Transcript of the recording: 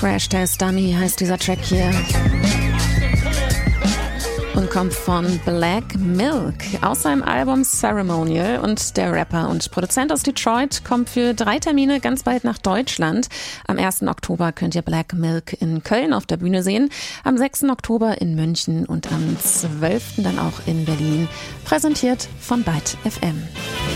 Crash Test Dummy heißt dieser Track hier und kommt von Black Milk aus seinem Album Ceremonial, und der Rapper und Produzent aus Detroit kommt für 3 Termine ganz bald nach Deutschland. Am 1. Oktober könnt ihr Black Milk in Köln auf der Bühne sehen, am 6. Oktober in München und am 12. dann auch in Berlin, präsentiert von Byte FM.